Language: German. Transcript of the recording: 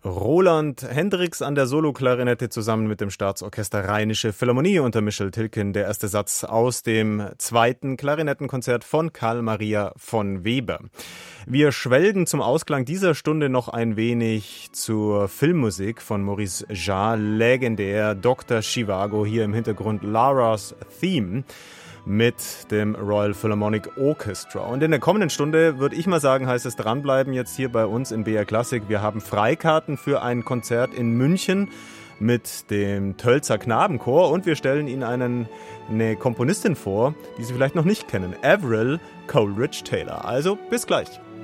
Roland Hendricks an der Soloklarinette zusammen mit dem Staatsorchester Rheinische Philharmonie unter Michel Tilken. Der erste Satz aus dem zweiten Klarinettenkonzert von Carl Maria von Weber. Wir schwelgen zum Ausklang dieser Stunde noch ein wenig zur Filmmusik von Maurice Jarre, legendär Dr. Zhivago, hier im Hintergrund Lara's Theme mit dem Royal Philharmonic Orchestra. Und in der kommenden Stunde, würde ich mal sagen, heißt es dranbleiben jetzt hier bei uns in BR Classic. Wir haben Freikarten für ein Konzert in München mit dem Tölzer Knabenchor und wir stellen Ihnen eine Komponistin vor, die Sie vielleicht noch nicht kennen, Avril Coleridge Taylor. Also bis gleich.